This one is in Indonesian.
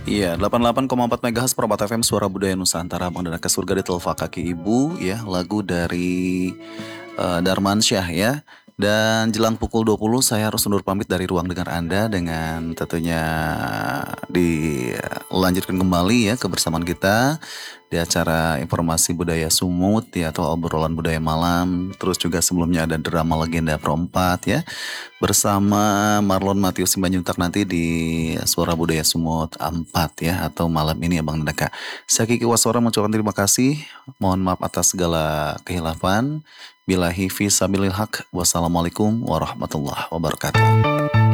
Iya, 88,4 MHz Permata FM Suara Budaya Nusantara Bang ke surga di telepon kaki ibu ya. Lagu dari Darmansyah ya. Dan jelang pukul 20 saya harus undur pamit dari ruang dengar Anda dengan tentunya dilanjutkan kembali ya kebersamaan kita di acara informasi budaya Sumut ya atau obrolan budaya malam. Terus juga sebelumnya ada drama legenda Pro 4 ya bersama Marlon Matius Simanjuntak nanti di Suara Budaya Sumut 4 ya atau malam ini ya Bang Deka. Saya Kiki Waswara mengucapkan terima kasih. Mohon maaf atas segala kehilafan. Bilahi fi sabilil haq. Wassalamualaikum warahmatullahi wabarakatuh.